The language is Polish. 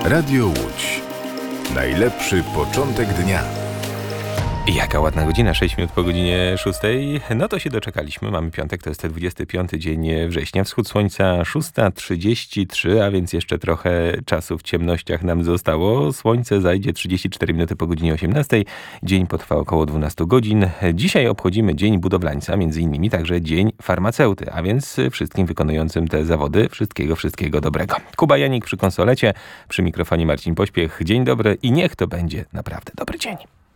Radio Łódź. Najlepszy początek dnia. Jaka ładna godzina, 6 minut po godzinie 6. No to się doczekaliśmy. Mamy piątek, to jest 25 dzień września. Wschód słońca 6:33, a więc jeszcze trochę czasu w ciemnościach nam zostało. Słońce zajdzie 34 minuty po godzinie 18. Dzień potrwa około 12 godzin. Dzisiaj obchodzimy Dzień Budowlańca, między innymi także Dzień Farmaceuty, a więc wszystkim wykonującym te zawody wszystkiego dobrego. Kuba Janik przy konsolecie, przy mikrofonie Marcin Pośpiech. Dzień dobry i niech to będzie naprawdę dobry dzień.